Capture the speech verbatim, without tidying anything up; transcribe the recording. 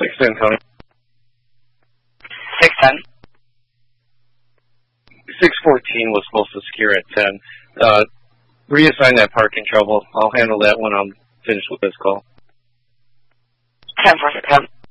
six ten, Tony. six ten. six fourteen was supposed to secure at ten. Uh, reassign that parking trouble. I'll handle that when I'm finished with this call. ten four six ten.